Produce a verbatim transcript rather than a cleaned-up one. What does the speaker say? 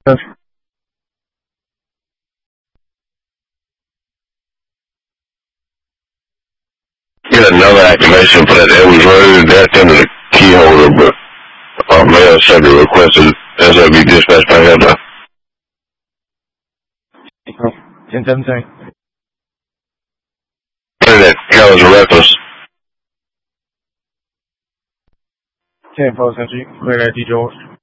Get another activation for that Edwards Road. That's under the key holder, but uh, mail subject requested S O B dispatch by headline. ten seventeen. That careless or reckless. ten four Century, clear that D George.